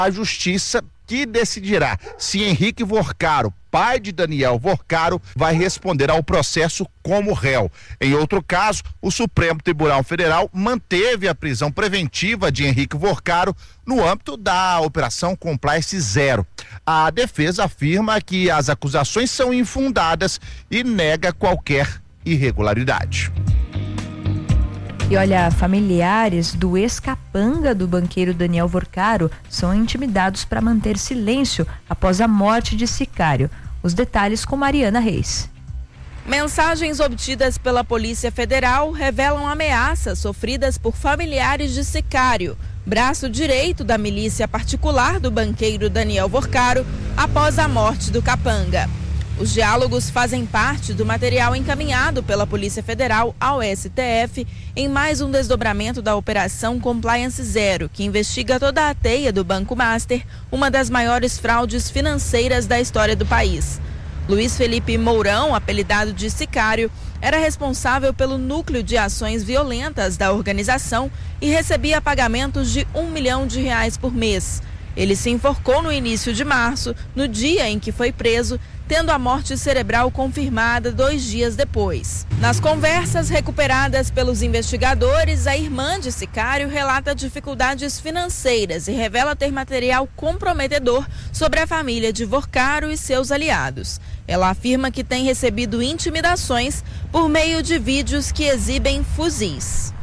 a justiça que decidirá se Henrique Vorcaro, pai de Daniel Vorcaro, vai responder ao processo como réu. Em outro caso, o Supremo Tribunal Federal manteve a prisão preventiva de Henrique Vorcaro no âmbito da Operação Compliance Zero. A defesa afirma que as acusações são infundadas e nega qualquer irregularidade. E olha, familiares do ex-capanga do banqueiro Daniel Vorcaro são intimidados para manter silêncio após a morte de Sicário. Os detalhes com Mariana Reis. Mensagens obtidas pela Polícia Federal revelam ameaças sofridas por familiares de Sicário, braço direito da milícia particular do banqueiro Daniel Vorcaro, após a morte do capanga. Os diálogos fazem parte do material encaminhado pela Polícia Federal ao STF em mais um desdobramento da Operação Compliance Zero, que investiga toda a teia do Banco Master, uma das maiores fraudes financeiras da história do país. Luiz Felipe Mourão, apelidado de Sicário, era responsável pelo núcleo de ações violentas da organização e recebia pagamentos de R$1 milhão por mês. Ele se enforcou no início de março, no dia em que foi preso, tendo a morte cerebral confirmada 2 dias depois. Nas conversas recuperadas pelos investigadores, a irmã de Sicário relata dificuldades financeiras e revela ter material comprometedor sobre a família de Vorcaro e seus aliados. Ela afirma que tem recebido intimidações por meio de vídeos que exibem fuzis.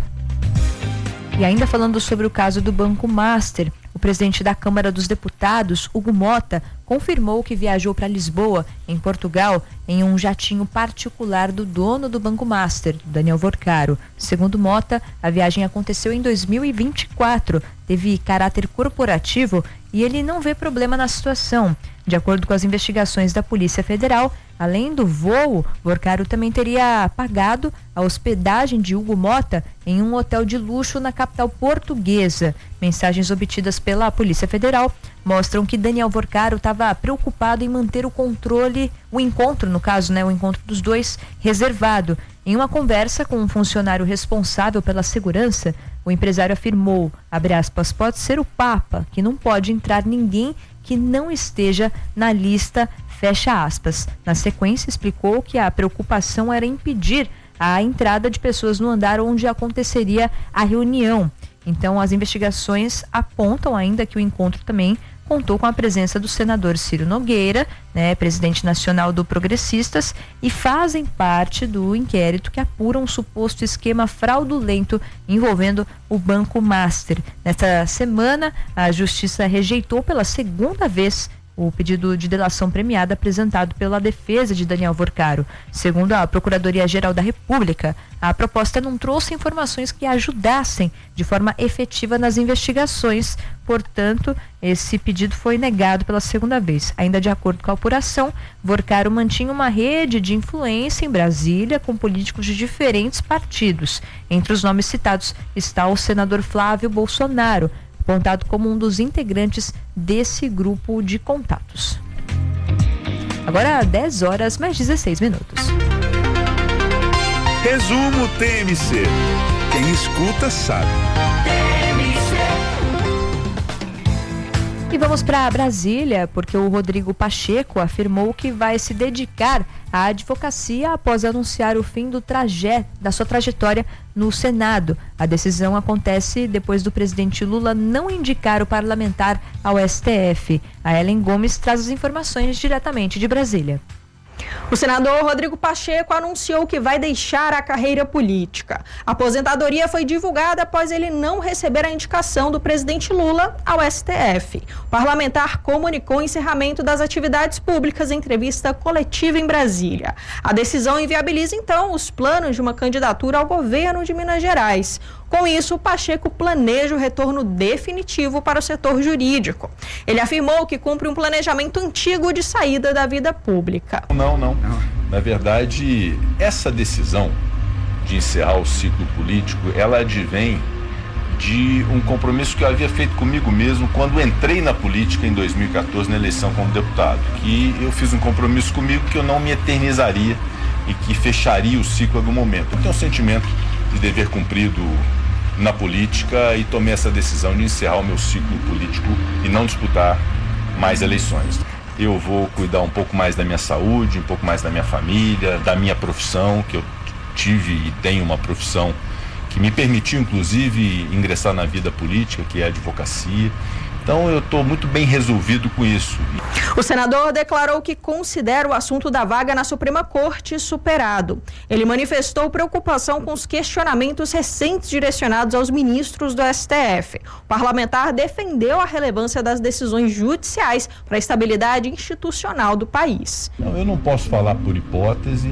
E ainda falando sobre o caso do Banco Master, o presidente da Câmara dos Deputados, Hugo Mota, confirmou que viajou para Lisboa, em Portugal, em um jatinho particular do dono do Banco Master, Daniel Vorcaro. Segundo Mota, a viagem aconteceu em 2024, teve caráter corporativo e ele não vê problema na situação. De acordo com as investigações da Polícia Federal, além do voo, Vorcaro também teria pagado a hospedagem de Hugo Mota em um hotel de luxo na capital portuguesa. Mensagens obtidas pela Polícia Federal mostram que Daniel Vorcaro estava preocupado em manter o encontro dos dois, reservado. Em uma conversa com um funcionário responsável pela segurança, o empresário afirmou, abre aspas, pode ser o Papa, que não pode entrar ninguém que não esteja na lista, fecha aspas. Na sequência, explicou que a preocupação era impedir a entrada de pessoas no andar onde aconteceria a reunião. Então, as investigações apontam ainda que o encontro também contou com a presença do senador Ciro Nogueira, presidente nacional do Progressistas, e fazem parte do inquérito que apura um suposto esquema fraudulento envolvendo o Banco Master. Nesta semana, a Justiça rejeitou pela segunda vez o pedido de delação premiada apresentado pela defesa de Daniel Vorcaro. Segundo a Procuradoria-Geral da República, a proposta não trouxe informações que ajudassem de forma efetiva nas investigações. Portanto, esse pedido foi negado pela segunda vez. Ainda de acordo com a apuração, Vorcaro mantinha uma rede de influência em Brasília com políticos de diferentes partidos. Entre os nomes citados está o senador Flávio Bolsonaro, apontado como um dos integrantes desse grupo de contatos. Agora 10 horas mais 16 minutos. Resumo TMC. Quem escuta sabe. E vamos para Brasília, porque o Rodrigo Pacheco afirmou que vai se dedicar à advocacia após anunciar o fim da sua trajetória no Senado. A decisão acontece depois do presidente Lula não indicar o parlamentar ao STF. A Ellen Gomes traz as informações diretamente de Brasília. O senador Rodrigo Pacheco anunciou que vai deixar a carreira política. A aposentadoria foi divulgada após ele não receber a indicação do presidente Lula ao STF. O parlamentar comunicou o encerramento das atividades públicas em entrevista coletiva em Brasília. A decisão inviabiliza, então, os planos de uma candidatura ao governo de Minas Gerais. Com isso, o Pacheco planeja o retorno definitivo para o setor jurídico. Ele afirmou que cumpre um planejamento antigo de saída da vida pública. Não. Na verdade, essa decisão de encerrar o ciclo político, ela advém de um compromisso que eu havia feito comigo mesmo quando entrei na política em 2014, na eleição como deputado. Que eu fiz um compromisso comigo que eu não me eternizaria e que fecharia o ciclo a algum momento. Eu tenho um sentimento de dever cumprido na política e tomei essa decisão de encerrar o meu ciclo político e não disputar mais eleições. Eu vou cuidar um pouco mais da minha saúde, um pouco mais da minha família, da minha profissão, que eu tive e tenho uma profissão que me permitiu, inclusive, ingressar na vida política, que é a advocacia. Então eu estou muito bem resolvido com isso. O senador declarou que considera o assunto da vaga na Suprema Corte superado. Ele manifestou preocupação com os questionamentos recentes direcionados aos ministros do STF. O parlamentar defendeu a relevância das decisões judiciais para a estabilidade institucional do país. Não, eu não posso falar por hipótese,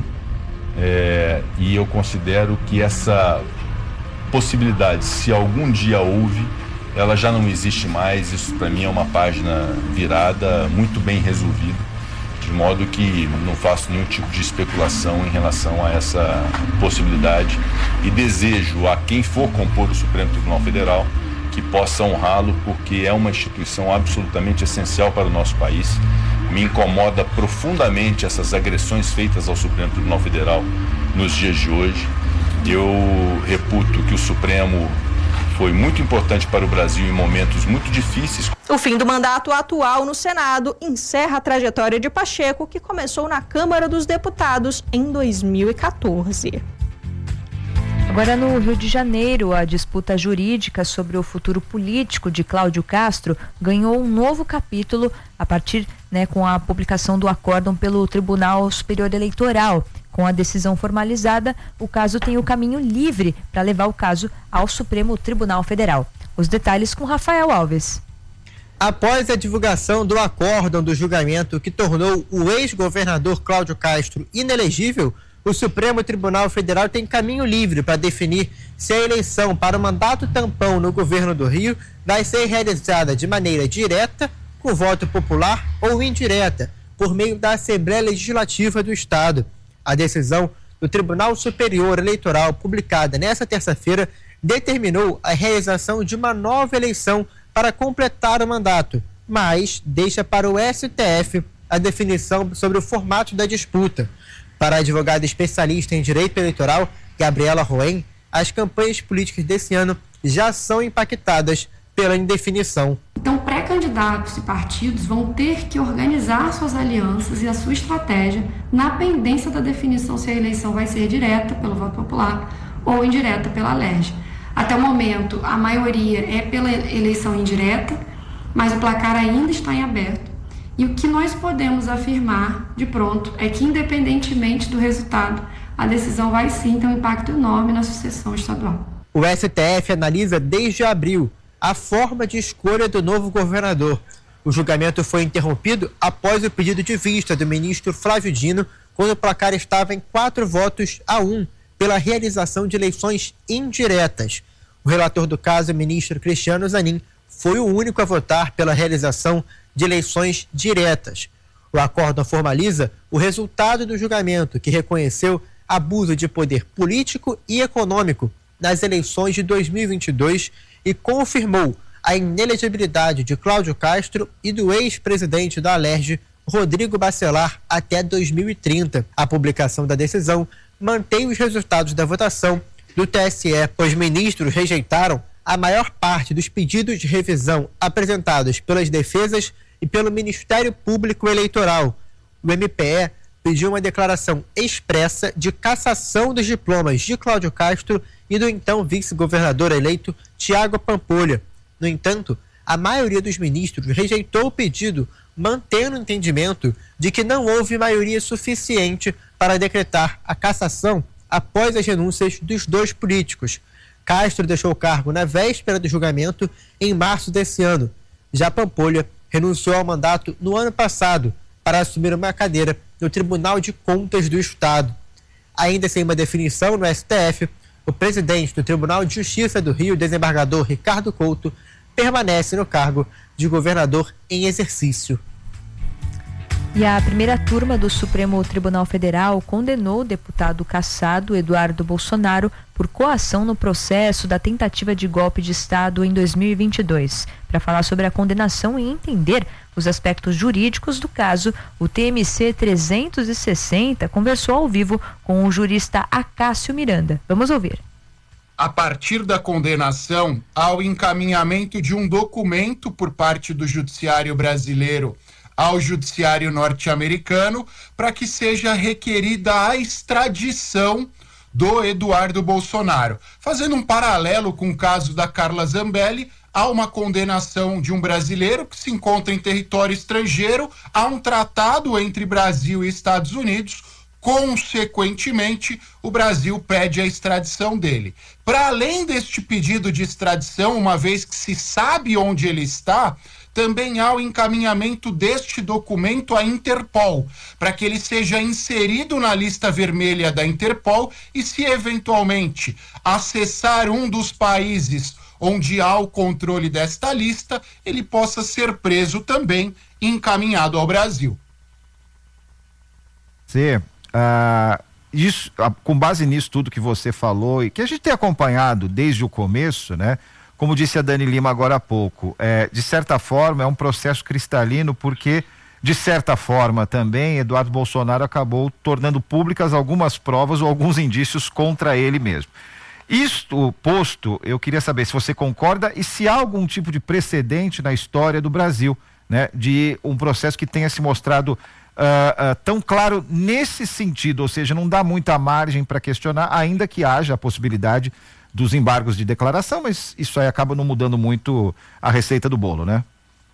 e eu considero que essa possibilidade, se algum dia houve, ela já não existe mais. Isso para mim é uma página virada, muito bem resolvida, de modo que não faço nenhum tipo de especulação em relação a essa possibilidade e desejo a quem for compor o Supremo Tribunal Federal que possa honrá-lo, porque é uma instituição absolutamente essencial para o nosso país. Me incomoda profundamente essas agressões feitas ao Supremo Tribunal Federal nos dias de hoje. Eu reputo que o Supremo foi muito importante para o Brasil em momentos muito difíceis. O fim do mandato atual no Senado encerra a trajetória de Pacheco, que começou na Câmara dos Deputados em 2014. Agora, no Rio de Janeiro, a disputa jurídica sobre o futuro político de Cláudio Castro ganhou um novo capítulo a partir, com a publicação do acórdão pelo Tribunal Superior Eleitoral. Com a decisão formalizada, o caso tem o caminho livre para levar o caso ao Supremo Tribunal Federal. Os detalhes com Rafael Alves. Após a divulgação do acórdão do julgamento que tornou o ex-governador Cláudio Castro inelegível, o Supremo Tribunal Federal tem caminho livre para definir se a eleição para o mandato tampão no governo do Rio vai ser realizada de maneira direta, com voto popular, ou indireta, por meio da Assembleia Legislativa do Estado. A decisão do Tribunal Superior Eleitoral, publicada nesta terça-feira, determinou a realização de uma nova eleição para completar o mandato, mas deixa para o STF a definição sobre o formato da disputa. Para a advogada especialista em direito eleitoral, Gabriela Roen, as campanhas políticas desse ano já são impactadas pela indefinição. Então, pré-candidatos e partidos vão ter que organizar suas alianças e a sua estratégia na pendência da definição se a eleição vai ser direta pelo voto popular ou indireta pela LERJ. Até o momento, a maioria é pela eleição indireta, mas o placar ainda está em aberto. E o que nós podemos afirmar de pronto é que, independentemente do resultado, a decisão vai sim ter um impacto enorme na sucessão estadual. O STF analisa desde abril a forma de escolha do novo governador. O julgamento foi interrompido após o pedido de vista do ministro Flávio Dino, quando o placar estava em 4-1 pela realização de eleições indiretas. O relator do caso, o ministro Cristiano Zanin, foi o único a votar pela realização de eleições diretas. O acórdão formaliza o resultado do julgamento, que reconheceu abuso de poder político e econômico nas eleições de 2022 e confirmou a inelegibilidade de Cláudio Castro e do ex-presidente da LERJ, Rodrigo Bacelar, até 2030. A publicação da decisão mantém os resultados da votação do TSE. Os ministros rejeitaram a maior parte dos pedidos de revisão apresentados pelas defesas e pelo Ministério Público Eleitoral. O MPE pediu uma declaração expressa de cassação dos diplomas de Cláudio Castro e do então vice-governador eleito Tiago Pampolha. No entanto, a maioria dos ministros rejeitou o pedido, mantendo o entendimento de que não houve maioria suficiente para decretar a cassação após as renúncias dos dois políticos. Castro deixou o cargo na véspera do julgamento, em março desse ano. Já Pampolha renunciou ao mandato no ano passado para assumir uma cadeira no Tribunal de Contas do Estado. Ainda sem uma definição no STF, o presidente do Tribunal de Justiça do Rio, desembargador Ricardo Couto, permanece no cargo de governador em exercício. E a primeira turma do Supremo Tribunal Federal condenou o deputado cassado Eduardo Bolsonaro por coação no processo da tentativa de golpe de Estado em 2022. Para falar sobre a condenação e entender os aspectos jurídicos do caso, o TMC 360 conversou ao vivo com o jurista Acácio Miranda. Vamos ouvir. a partir da condenação, ao encaminhamento de um documento por parte do judiciário brasileiro ao judiciário norte-americano para que seja requerida a extradição do Eduardo Bolsonaro. Fazendo um paralelo com o caso da Carla Zambelli, há uma condenação de um brasileiro que se encontra em território estrangeiro, há um tratado entre Brasil e Estados Unidos, consequentemente, o Brasil pede a extradição dele. Para além deste pedido de extradição, uma vez que se sabe onde ele está, também há o encaminhamento deste documento à Interpol, para que ele seja inserido na lista vermelha da Interpol e, se eventualmente acessar um dos países onde há o controle desta lista, ele possa ser preso também e encaminhado ao Brasil. Com base nisso tudo que você falou e que a gente tem acompanhado desde o começo, né? Como disse a Dani Lima agora há pouco, de certa forma é um processo cristalino porque, de certa forma também, Eduardo Bolsonaro acabou tornando públicas algumas provas ou alguns indícios contra ele mesmo. Isto posto, eu queria saber se você concorda e se há algum tipo de precedente na história do Brasil, né? De um processo que tenha se mostrado tão claro nesse sentido, ou seja, não dá muita margem para questionar, ainda que haja a possibilidade dos embargos de declaração, mas isso aí acaba não mudando muito a receita do bolo, né?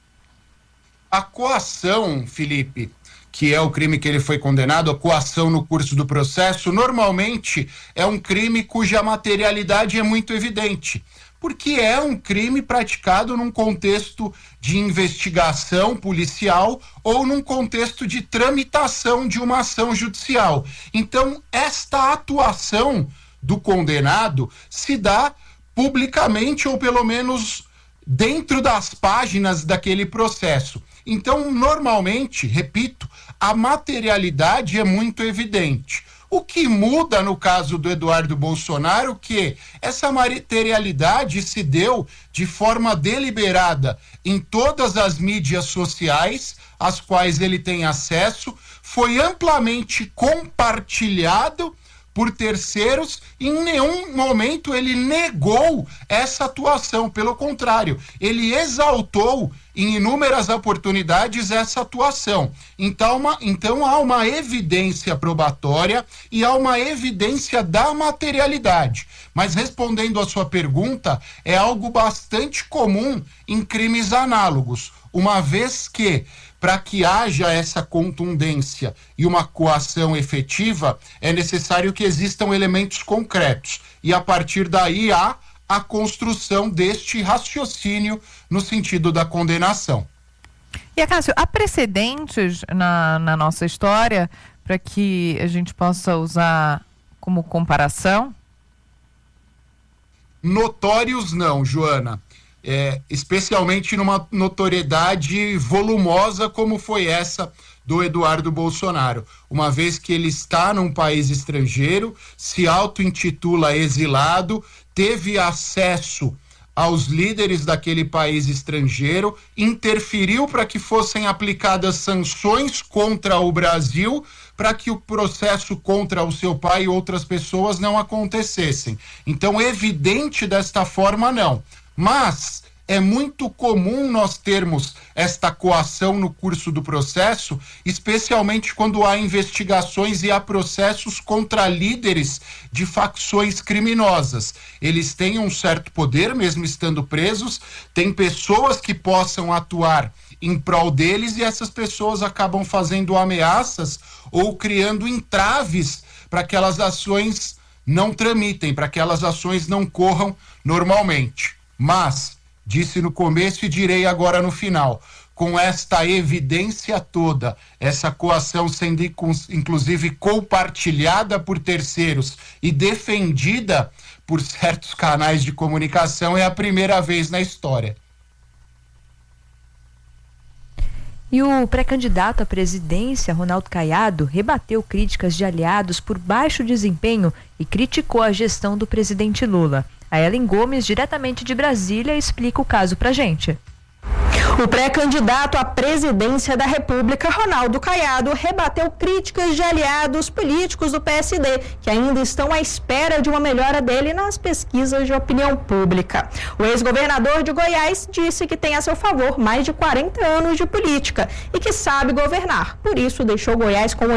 A coação, Felipe, que é o crime que ele foi condenado, a coação no curso do processo, normalmente é um crime cuja materialidade é muito evidente, porque é um crime praticado num contexto de investigação policial ou num contexto de tramitação de uma ação judicial. Então, esta atuação do condenado se dá publicamente ou pelo menos dentro das páginas daquele processo. Então, normalmente, repito, a materialidade é muito evidente. O que muda no caso do Eduardo Bolsonaro, que essa materialidade se deu de forma deliberada em todas as mídias sociais, às quais ele tem acesso, foi amplamente compartilhado por terceiros, e em nenhum momento ele negou essa atuação, pelo contrário, ele exaltou em inúmeras oportunidades essa atuação. Então há uma evidência probatória e há uma evidência da materialidade. Mas respondendo à sua pergunta, é algo bastante comum em crimes análogos, uma vez que, para que haja essa contundência e uma coação efetiva, é necessário que existam elementos concretos. E a partir daí há a construção deste raciocínio no sentido da condenação. E, Cássio, há precedentes na nossa história para que a gente possa usar como comparação? Notórios não, Joana. Especialmente numa notoriedade volumosa como foi essa do Eduardo Bolsonaro, uma vez que ele está num país estrangeiro, se auto-intitula exilado, teve acesso aos líderes daquele país estrangeiro, interferiu para que fossem aplicadas sanções contra o Brasil, para que o processo contra o seu pai e outras pessoas não acontecessem. Então, evidente desta forma, não. Mas é muito comum nós termos esta coação no curso do processo, especialmente quando há investigações e há processos contra líderes de facções criminosas. Eles têm um certo poder, mesmo estando presos, tem pessoas que possam atuar em prol deles e essas pessoas acabam fazendo ameaças ou criando entraves para que aquelas ações não tramitem, para que aquelas ações não corram normalmente. Mas, disse no começo e direi agora no final, com esta evidência toda, essa coação sendo inclusive compartilhada por terceiros e defendida por certos canais de comunicação, é a primeira vez na história. E o pré-candidato à presidência, Ronaldo Caiado, rebateu críticas de aliados por baixo desempenho e criticou a gestão do presidente Lula. A Ellen Gomes, diretamente de Brasília, explica o caso pra gente. O pré-candidato à presidência da República, Ronaldo Caiado, rebateu críticas de aliados políticos do PSD, que ainda estão à espera de uma melhora dele nas pesquisas de opinião pública. O ex-governador de Goiás disse que tem a seu favor mais de 40 anos de política e que sabe governar. Por isso, deixou Goiás com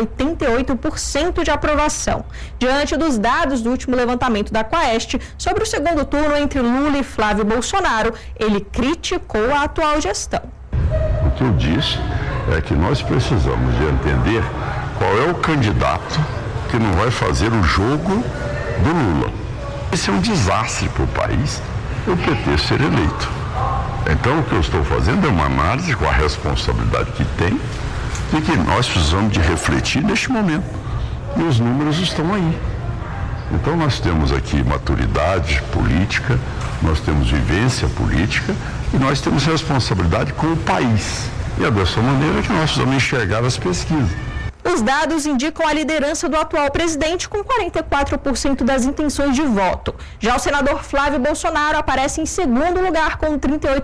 88% de aprovação. Diante dos dados do último levantamento da Quaest sobre o segundo turno entre Lula e Flávio Bolsonaro, ele criticou a atual gestão. O que eu disse é que nós precisamos de entender qual é o candidato que não vai fazer o jogo do Lula. Esse é um desastre para o país, o PT ser eleito. Então o que eu estou fazendo é uma análise com a responsabilidade que tem e que nós precisamos de refletir neste momento. E os números estão aí. Então nós temos aqui maturidade política, nós temos vivência política e nós temos responsabilidade com o país. E é dessa maneira que nós precisamos enxergar as pesquisas. Os dados indicam a liderança do atual presidente com 44% das intenções de voto. Já o senador Flávio Bolsonaro aparece em segundo lugar com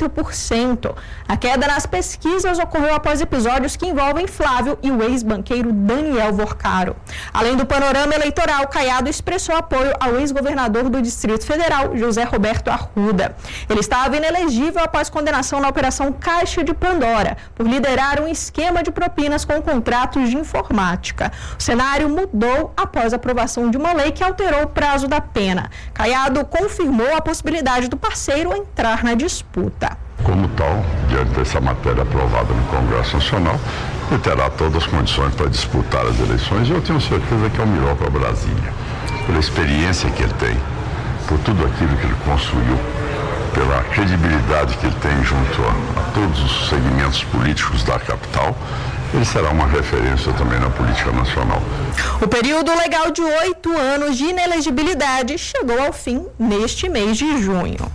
38%. A queda nas pesquisas ocorreu após episódios que envolvem Flávio e o ex-banqueiro Daniel Vorcaro. Além do panorama eleitoral, Caiado expressou apoio ao ex-governador do Distrito Federal, José Roberto Arruda. Ele estava inelegível após condenação na Operação Caixa de Pandora, por liderar um esquema de propinas com contratos de informática. O cenário mudou após a aprovação de uma lei que alterou o prazo da pena. Caiado confirmou a possibilidade do parceiro entrar na disputa. Como tal, diante dessa matéria aprovada no Congresso Nacional, ele terá todas as condições para disputar as eleições e eu tenho certeza que é o melhor para Brasília. Pela experiência que ele tem, por tudo aquilo que ele construiu, pela credibilidade que ele tem junto a todos os segmentos políticos da capital, ele será uma referência também na política nacional. O período legal de 8 anos de inelegibilidade chegou ao fim neste mês de junho.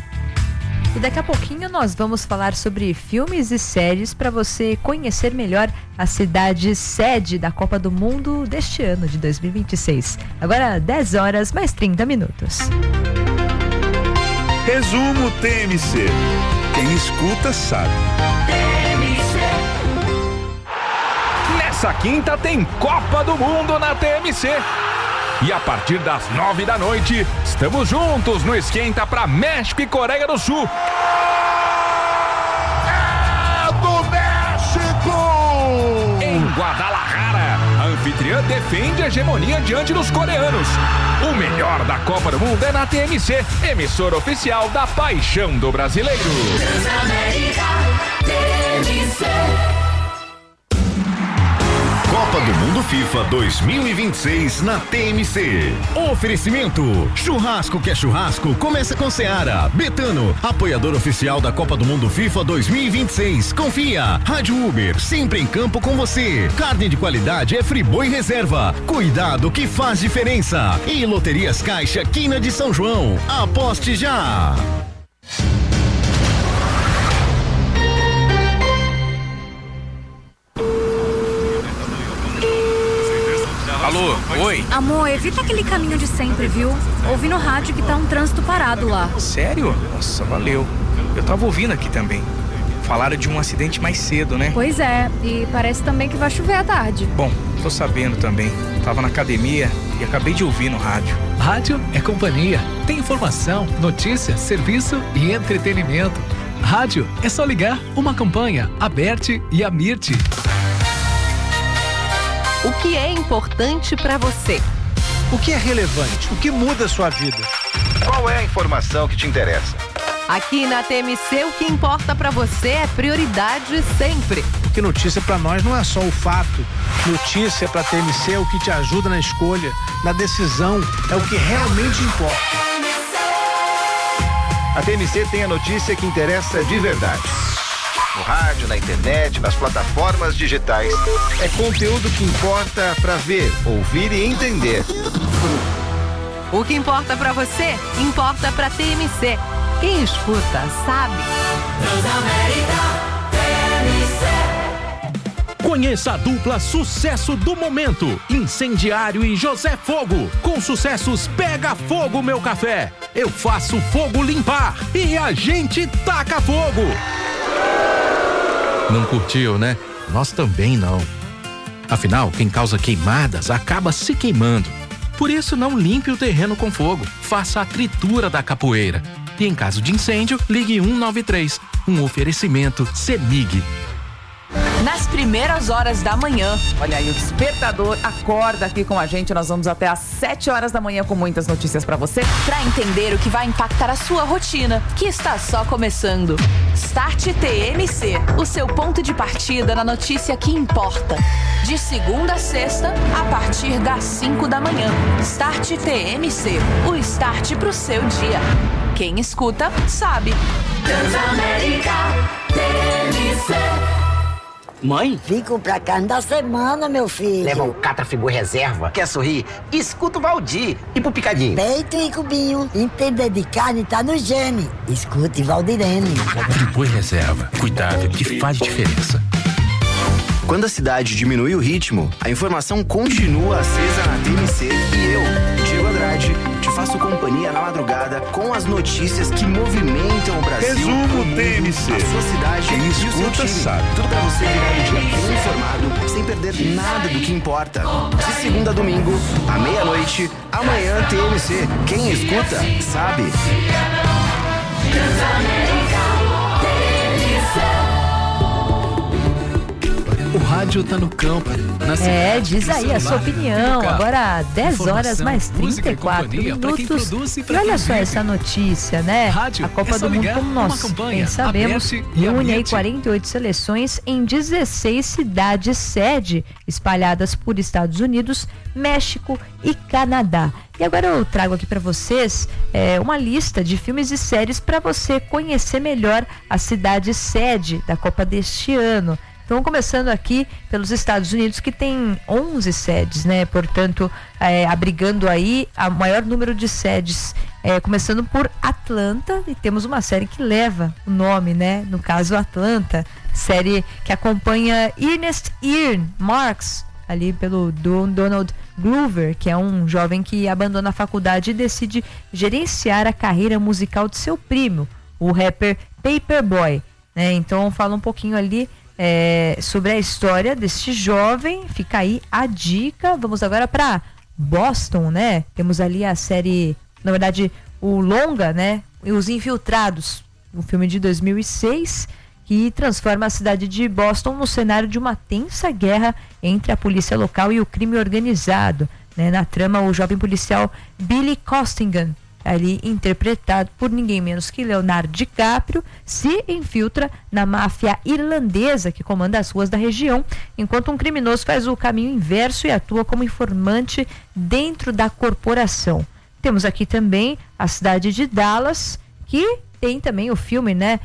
E daqui a pouquinho nós vamos falar sobre filmes e séries para você conhecer melhor a cidade sede da Copa do Mundo deste ano de 2026. Agora 10 horas mais 30 minutos. Resumo TMC. Quem escuta sabe. Nessa quinta tem Copa do Mundo na TMC. E a partir das 9 da noite, estamos juntos no Esquenta para México e Coreia do Sul. É do México! Em Guadalajara, a anfitriã defende a hegemonia diante dos coreanos. O melhor da Copa do Mundo é na TMC, emissora oficial da paixão do brasileiro. Transamérica, TMC. Copa do Mundo FIFA 2026 na TMC. Oferecimento: churrasco que é churrasco, começa com Seara. Betano, apoiador oficial da Copa do Mundo FIFA 2026. Confia. Rádio Uber, sempre em campo com você. Carne de qualidade é Friboi Reserva. Cuidado que faz diferença. E Loterias Caixa, Quina de São João. Aposte já. Alô, oi? Amor, evita aquele caminho de sempre, viu? Ouvi no rádio que tá um trânsito parado lá. Sério? Nossa, valeu. Eu tava ouvindo aqui também. Falaram de um acidente mais cedo, né? Pois é, e parece também que vai chover à tarde. Bom, tô sabendo também. Tava na academia e acabei de ouvir no rádio. Rádio é companhia. Tem informação, notícia, serviço e entretenimento. Rádio é só ligar uma campanha, Aberte e Amirte. O que é importante para você? O que é relevante? O que muda a sua vida? Qual é a informação que te interessa? Aqui na TMC, o que importa para você é prioridade sempre. Porque notícia para nós não é só o fato. Notícia para TMC é o que te ajuda na escolha, na decisão, é o que realmente importa. A TMC tem a notícia que interessa de verdade. No rádio, na internet, nas plataformas digitais. É conteúdo que importa para ver, ouvir e entender. O que importa para você, importa para TMC. Quem escuta, sabe. Transamérica, TMC. Conheça a dupla sucesso do momento, Incendiário e José Fogo. Com sucessos Pega Fogo Meu Café, Eu Faço Fogo Limpar e A Gente Taca Fogo. Não curtiu, né? Nós também não. Afinal, quem causa queimadas acaba se queimando. Por isso, não limpe o terreno com fogo. Faça a tritura da capoeira. E em caso de incêndio, ligue 193. Um oferecimento CEMIG. Nas primeiras horas da manhã. Olha aí, o Despertador acorda aqui com a gente. Nós vamos até às 7 horas da manhã com muitas notícias pra você. Pra entender o que vai impactar a sua rotina, que está só começando. Start TMC, o seu ponto de partida na notícia que importa. De segunda a sexta, a partir das 5 da manhã. Start TMC, o start pro seu dia. Quem escuta, sabe. Transamérica TMC. Mãe? Vim comprar carne da semana, meu filho. Leva o Catrafibur Reserva. Quer sorrir? Escuta o Valdir. E pro Picadinho? Peito e cubinho. Entender de carne tá no gene. Escute Valdirene. Friboi Reserva. Cuidado que faz diferença. Quando a cidade diminui o ritmo, a informação continua acesa na TMC e eu, Diego Andrade, te faço companhia na madrugada com as notícias que movimentam o Brasil. Resumo TMC. A sua cidade Quem e o seu escuta time. sabe. Tudo pra você virar um dia bem informado, sem perder nada do que importa. De segunda a domingo, à meia-noite, amanhã TMC. Quem escuta, sabe. O rádio tá no campo. Diz aí a sua opinião. Agora 10 horas mais 34 minutos. E olha só essa notícia, né? A Copa do Mundo, como nós bem sabemos, reúne aí 48 seleções em 16 cidades sede, espalhadas por Estados Unidos, México e Canadá. E agora eu trago aqui para vocês uma lista de filmes e séries para você conhecer melhor a cidade sede da Copa deste ano. Então, começando aqui pelos Estados Unidos, que tem 11 sedes, né? Portanto, abrigando aí o maior número de sedes, começando por Atlanta, e temos uma série que leva o nome, né? No caso, Atlanta, série que acompanha Ernest Ian Marks, ali pelo Donald Glover, que é um jovem que abandona a faculdade e decide gerenciar a carreira musical de seu primo, o rapper Paperboy, né? Então, fala um pouquinho ali sobre a história deste jovem. Fica aí a dica. Vamos agora para Boston, né? Temos ali a série, na verdade, o longa, né? Os Infiltrados, um filme de 2006 que transforma a cidade de Boston no cenário de uma tensa guerra entre a polícia local e o crime organizado, né? Na trama, o jovem policial Billy Costigan, ali interpretado por ninguém menos que Leonardo DiCaprio, se infiltra na máfia irlandesa que comanda as ruas da região, enquanto um criminoso faz o caminho inverso e atua como informante dentro da corporação. Temos aqui também a cidade de Dallas, que tem também o filme, né?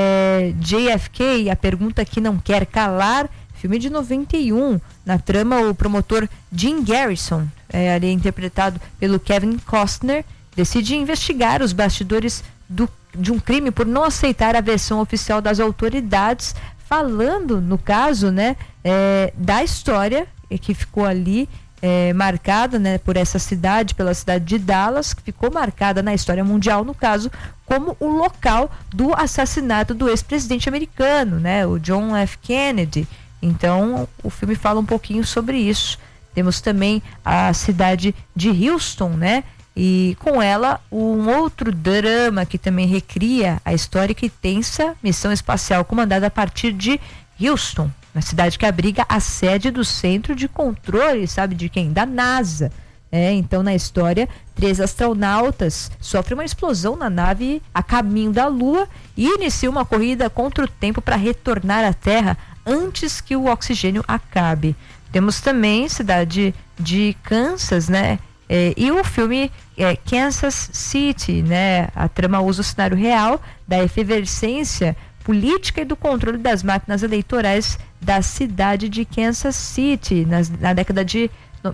JFK, a pergunta que não quer calar, filme de 91. Na trama, o promotor Jim Garrison, ali interpretado pelo Kevin Costner, decide investigar os bastidores de um crime por não aceitar a versão oficial das autoridades, falando, no caso, né, da história que ficou ali marcada, né, por essa cidade, pela cidade de Dallas, que ficou marcada na história mundial, no caso, como o local do assassinato do ex-presidente americano, né, o John F. Kennedy. Então, o filme fala um pouquinho sobre isso. Temos também a cidade de Houston, né? E com ela um outro drama que também recria a histórica e tensa missão espacial comandada a partir de Houston, na cidade que abriga a sede do centro de controle, sabe de quem? Da NASA. Então, na história, 3 astronautas sofrem uma explosão na nave a caminho da Lua e iniciam uma corrida contra o tempo para retornar à Terra antes que o oxigênio acabe. Temos também cidade de Kansas, né? E o filme Kansas City, né? A trama usa o cenário real da efervescência política e do controle das máquinas eleitorais da cidade de Kansas City na década de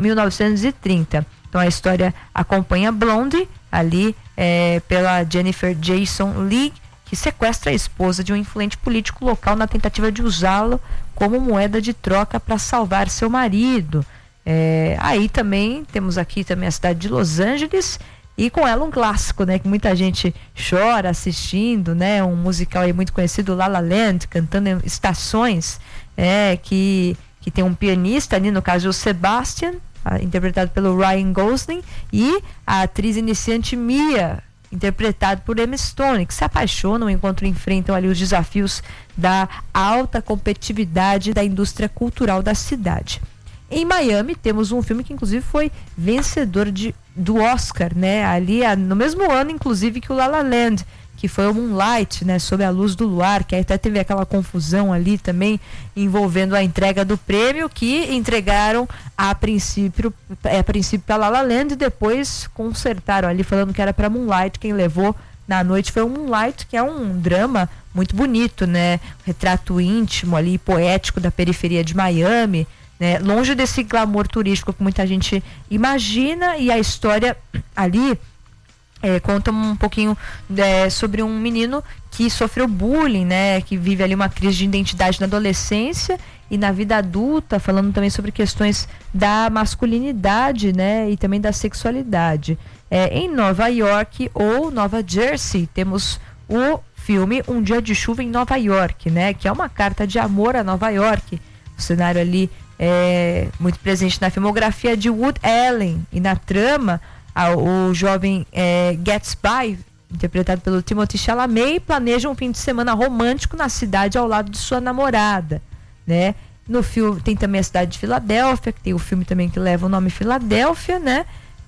1930. Então a história acompanha Blondie, ali pela Jennifer Jason Leigh, que sequestra a esposa de um influente político local na tentativa de usá-lo como moeda de troca para salvar seu marido. Aí também temos aqui também a cidade de Los Angeles E com ela um clássico, né, que muita gente chora assistindo, né, um musical aí muito conhecido, La La Land, cantando Estações, que tem um pianista ali, no caso o Sebastian, interpretado pelo Ryan Gosling, e a atriz iniciante Mia, interpretado por Emma Stone, que se apaixonam enquanto enfrentam ali os desafios da alta competitividade da indústria cultural da cidade. Em Miami temos um filme que inclusive foi vencedor do Oscar, né? Ali no mesmo ano, inclusive, que o La La Land, que foi o Moonlight, né? Sob a luz do luar, que até teve aquela confusão ali também envolvendo a entrega do prêmio, que entregaram a princípio para La La Land e depois consertaram ali, falando que era para Moonlight. Quem levou na noite foi o Moonlight, que é um drama muito bonito, né? Um retrato íntimo ali, poético da periferia de Miami, né? Longe desse glamour turístico que muita gente imagina, e a história ali conta um pouquinho sobre um menino que sofreu bullying, né? Que vive ali uma crise de identidade na adolescência e na vida adulta, falando também sobre questões da masculinidade, né? E também da sexualidade. Em Nova York ou Nova Jersey, temos o filme Um Dia de Chuva em Nova York, né? Que é uma carta de amor a Nova York. O cenário ali muito presente na filmografia de Woody Allen, e na trama o jovem Gatsby, interpretado pelo Timothée Chalamet, planeja um fim de semana romântico na cidade ao lado de sua namorada, né? No filme tem também a cidade de Filadélfia, que tem o filme também que leva o nome Filadélfia, né?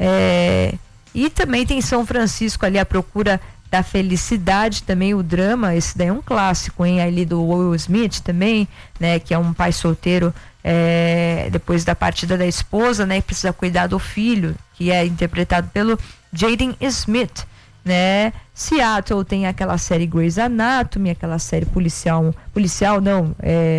E também tem São Francisco ali, A Procura da Felicidade, também o drama, esse daí é um clássico, hein? Ali do Will Smith também, né? Que é um pai solteiro depois da partida da esposa, né? E precisa cuidar do filho, que é interpretado pelo Jaden Smith, né? Seattle tem aquela série Grey's Anatomy, aquela série policial não,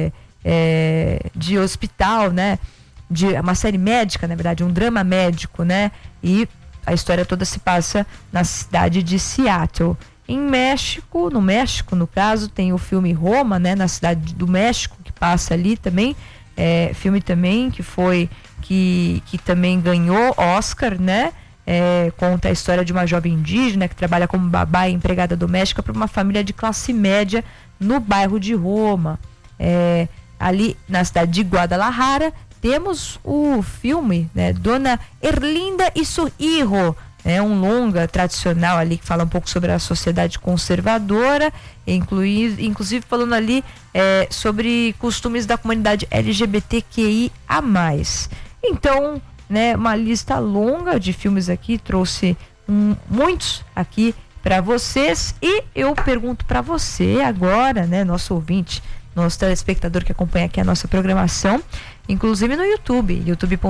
de hospital, né? Uma série médica, na verdade, um drama médico, né? E a história toda se passa na cidade de Seattle. No México, no caso, tem o filme Roma, né? Na cidade do México, que passa ali também. Filme também que também ganhou Oscar, né? Conta a história de uma jovem indígena que trabalha como babá e empregada doméstica para uma família de classe média no bairro de Roma. Ali na cidade de Guadalajara temos o filme, né? Dona Erlinda e su hijo, um longa tradicional ali que fala um pouco sobre a sociedade conservadora, inclusive falando ali sobre costumes da comunidade LGBTQIA+. Então, né, uma lista longa de filmes aqui, trouxe muitos aqui para vocês, e eu pergunto para você agora, né, nosso ouvinte, nosso telespectador que acompanha aqui a nossa programação, inclusive no YouTube,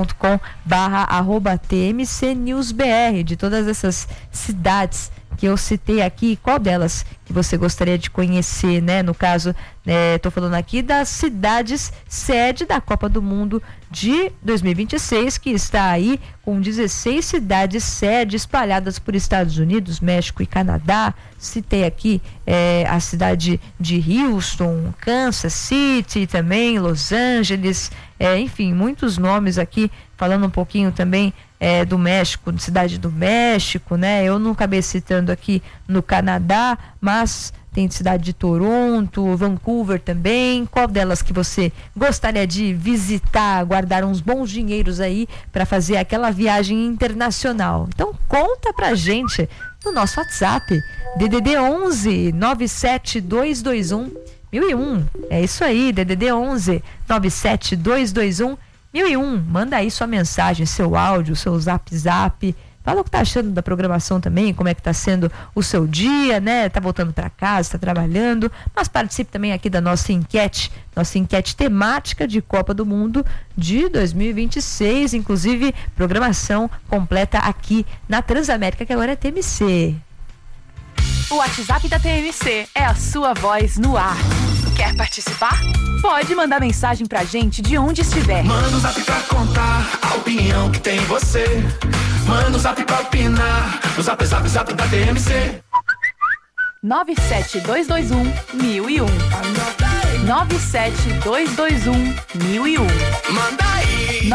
youtube.com/TMCNewsBR, de todas essas cidades que eu citei aqui, qual delas que você gostaria de conhecer, né? No caso, estou falando aqui das cidades sede da Copa do Mundo de 2026, que está aí com 16 cidades sede espalhadas por Estados Unidos, México e Canadá. Citei aqui a cidade de Houston, Kansas City também, Los Angeles, enfim, muitos nomes aqui, falando um pouquinho também do México, cidade do México, né? Eu não acabei citando aqui no Canadá, mas tem cidade de Toronto, Vancouver também. Qual delas que você gostaria de visitar, guardar uns bons dinheiros aí para fazer aquela viagem internacional? Então conta pra gente no nosso WhatsApp, DDD 11 97221 1001. É isso aí, DDD 11 97221 1001. Manda aí sua mensagem, seu áudio, seu zap. Fala o que tá achando da programação também, como é que tá sendo o seu dia, né? Tá voltando para casa, tá trabalhando, mas participe também aqui da nossa enquete temática de Copa do Mundo de 2026, inclusive programação completa aqui na Transamérica, que agora é TMC. O WhatsApp da TMC é a sua voz no ar. Quer participar? Pode mandar mensagem pra gente de onde estiver. Manda o zap pra contar a opinião que tem você. Manda o zap pra opinar. O zap da TMC. 97221 1001. 97221-1001. Manda aí.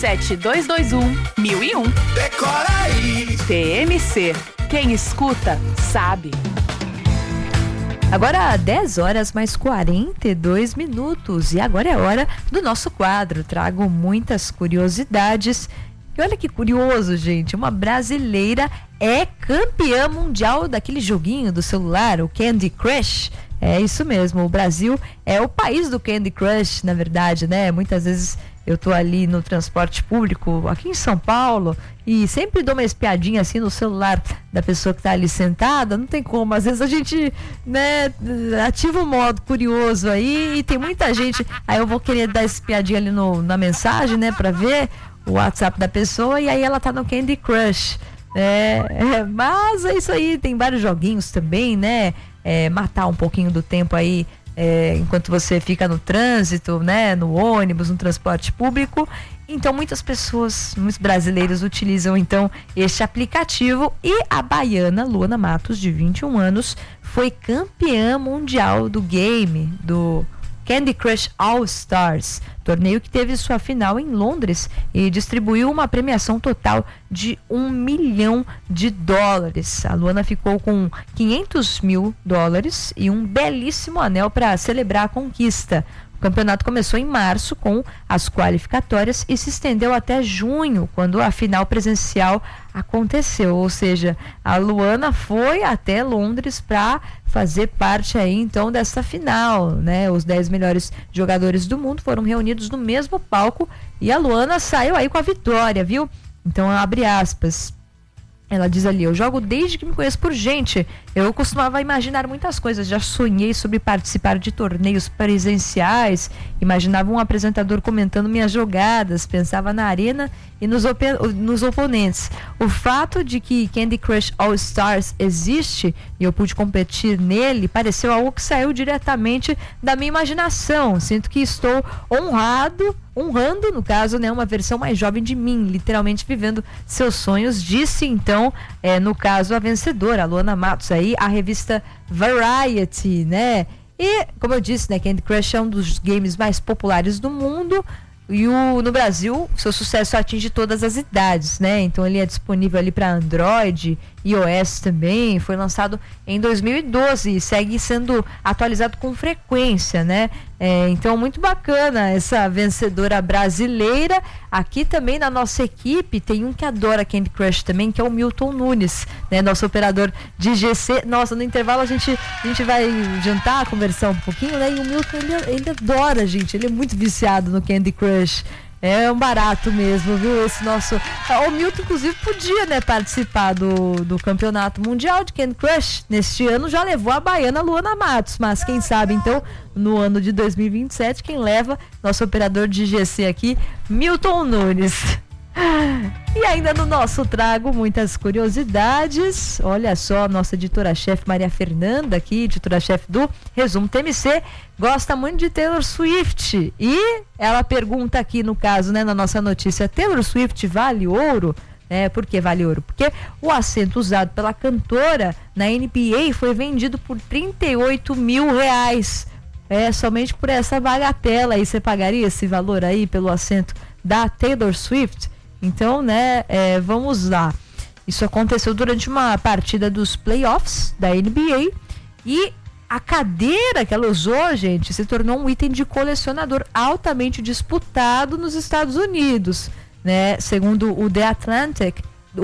97221-1001. Decora aí. TMC. Quem escuta, sabe. Agora 10 horas mais 42 minutos e agora é hora do nosso quadro. Trago muitas curiosidades. E olha que curioso, gente, uma brasileira é campeã mundial daquele joguinho do celular, o Candy Crush. É isso mesmo, o Brasil é o país do Candy Crush, na verdade, né? Muitas vezes eu tô ali no transporte público, aqui em São Paulo, e sempre dou uma espiadinha assim no celular da pessoa que tá ali sentada, não tem como, às vezes a gente, né, ativa o modo curioso aí e tem muita gente, aí eu vou querer dar espiadinha ali na mensagem, né, pra ver o WhatsApp da pessoa e aí ela tá no Candy Crush. Mas é isso aí, tem vários joguinhos também, né? Matar um pouquinho do tempo aí enquanto você fica no trânsito, né? No ônibus, no transporte público. Então muitos brasileiros utilizam então este aplicativo e a baiana Luana Matos, de 21 anos, foi campeã mundial do game, do Candy Crush All Stars, torneio que teve sua final em Londres e distribuiu uma premiação total de $1 milhão. A Luana ficou com $500 mil e um belíssimo anel para celebrar a conquista. O campeonato começou em março com as qualificatórias e se estendeu até junho, quando a final presencial aconteceu. Ou seja, a Luana foi até Londres para fazer parte aí então dessa final, né? Os 10 melhores jogadores do mundo foram reunidos no mesmo palco e a Luana saiu aí com a vitória, viu? Então, abre aspas. Ela diz ali: eu jogo desde que me conheço por gente. Eu costumava imaginar muitas coisas. Já sonhei sobre participar de torneios presenciais. Imaginava um apresentador comentando minhas jogadas. Pensava na arena e nos oponentes. O fato de que Candy Crush All Stars existe e eu pude competir nele pareceu algo que saiu diretamente da minha imaginação. Sinto que estou honrando, no caso, né, uma versão mais jovem de mim, literalmente vivendo seus sonhos, disse então, no caso, a vencedora, a Luana Matos, aí, a revista Variety, né? E, como eu disse, né, Candy Crush é um dos games mais populares do mundo. E no Brasil, seu sucesso atinge todas as idades, né? Então ele é disponível ali para Android, iOS também. Foi lançado em 2012 e segue sendo atualizado com frequência, né? Então, muito bacana essa vencedora brasileira. Aqui também na nossa equipe tem um que adora Candy Crush também, que é o Milton Nunes, né? Nosso operador de GC. Nossa, no intervalo a gente vai jantar, conversar um pouquinho, né? E o Milton, ele adora, gente. Ele é muito viciado no Candy Crush. É um barato mesmo, viu? Esse nosso... O Milton, inclusive, podia, né, participar do campeonato mundial de Candy Crush. Neste ano já levou a baiana Luana Matos, mas quem sabe, então, no ano de 2027, quem leva, nosso operador de GC aqui, Milton Nunes. E ainda no nosso trago muitas curiosidades. Olha só, nossa editora-chefe Maria Fernanda aqui, editora-chefe do Resumo TMC, gosta muito de Taylor Swift. E ela pergunta aqui, no caso, né, na nossa notícia: Taylor Swift vale ouro? Por que vale ouro? Porque o assento usado pela cantora na NBA foi vendido por R$38 mil. Somente por essa bagatela aí. Você pagaria esse valor aí pelo assento da Taylor Swift? Então, né, vamos lá. Isso aconteceu durante uma partida dos playoffs da NBA e a cadeira que ela usou, gente, se tornou um item de colecionador altamente disputado nos Estados Unidos, né? Segundo o The Athletic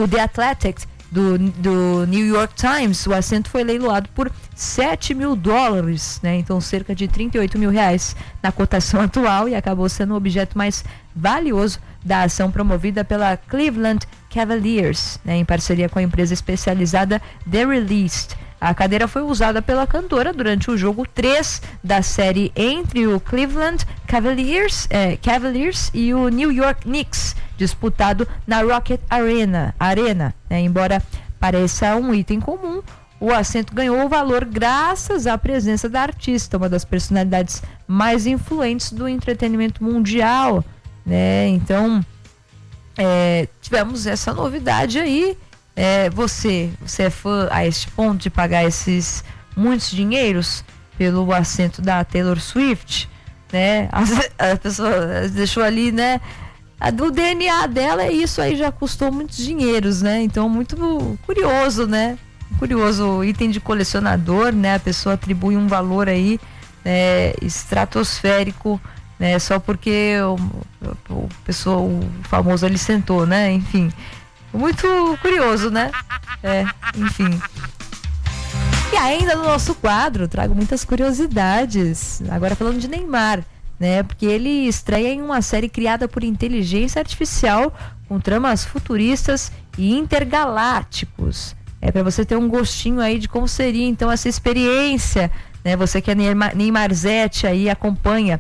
do New York Times, o assento foi leiloado por $7 mil, né? Então cerca de R$38 mil na cotação atual, e acabou sendo o objeto mais valioso da ação promovida pela Cleveland Cavaliers, né, em parceria com a empresa especializada The Released. A cadeira foi usada pela cantora durante o jogo 3 da série entre o Cleveland Cavaliers e o New York Knicks, disputado na Rocket Arena, né? Embora pareça um item comum, o assento ganhou valor graças à presença da artista, uma das personalidades mais influentes do entretenimento mundial, né? Então, tivemos essa novidade aí. Você é fã a este ponto de pagar esses muitos dinheiros? pelo assento da Taylor Swift, né? A pessoa deixou ali, né? O DNA dela, isso aí já custou muitos dinheiros, né? Então, muito curioso, né? Curioso, item de colecionador, né? A pessoa atribui um valor aí estratosférico, né? Só porque o famoso ali sentou, né? Enfim, muito curioso, né? Enfim. E ainda no nosso quadro, trago muitas curiosidades. Agora falando de Neymar, né? Porque ele estreia em uma série criada por inteligência artificial com tramas futuristas e intergalácticos. Para você ter um gostinho aí de como seria então essa experiência, né? Você que é Neymarzete aí, acompanha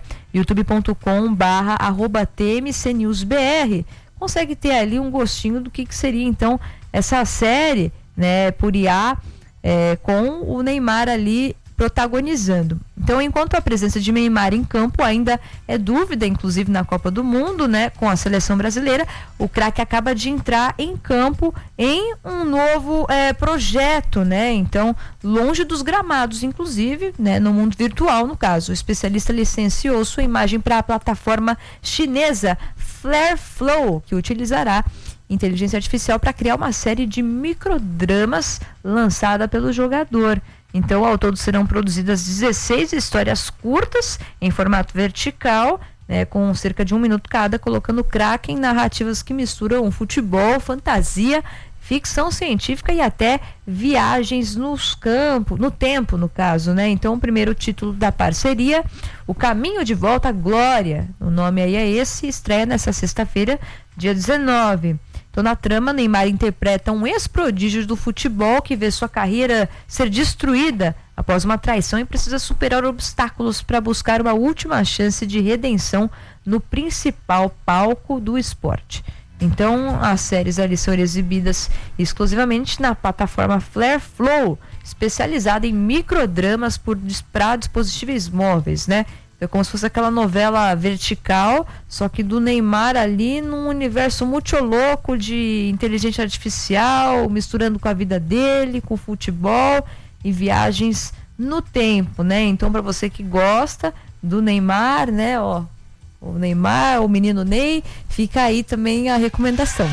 youtube.com/TMCNewsBR, consegue ter ali um gostinho do que seria então essa série, né? Por IA, com o Neymar ali protagonizando. Então, enquanto a presença de Neymar em campo ainda é dúvida, inclusive na Copa do Mundo, né, com a seleção brasileira, o craque acaba de entrar em campo em um novo projeto, né? Então, longe dos gramados, inclusive, né, no mundo virtual, no caso. O especialista licenciou sua imagem para a plataforma chinesa Flareflow, que utilizará inteligência artificial para criar uma série de microdramas lançada pelo jogador. Então, ao todo serão produzidas 16 histórias curtas em formato vertical, né, com cerca de 1 minuto cada, colocando craque em narrativas que misturam futebol, fantasia, ficção científica e até viagens no tempo, no caso, né? Então, o primeiro título da parceria, O Caminho de Volta à Glória, o nome aí é esse, estreia nessa sexta-feira, dia 19. Então, na trama, Neymar interpreta um ex-prodígio do futebol que vê sua carreira ser destruída após uma traição e precisa superar obstáculos para buscar uma última chance de redenção no principal palco do esporte. Então, as séries ali são exibidas exclusivamente na plataforma Flareflow, especializada em microdramas para dispositivos móveis, né? É como se fosse aquela novela vertical, só que do Neymar ali num universo muito louco de inteligência artificial, misturando com a vida dele, com futebol e viagens no tempo, né? Então, para você que gosta do Neymar, né, ó, o Neymar, o menino Ney, fica aí também a recomendação.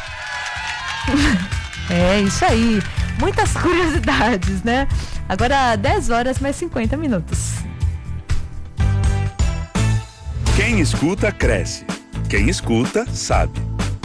É isso aí, muitas curiosidades, né? Agora 10 horas mais 50 minutos. Quem escuta, cresce. Quem escuta, sabe.